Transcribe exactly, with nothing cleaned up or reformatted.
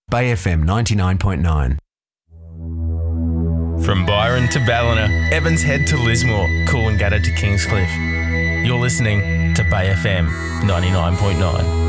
Bay F M ninety-nine point nine. From Byron to Ballina, Evans Head to Lismore, Coolangatta to Kingscliff. You're listening to Bay F M ninety-nine point nine.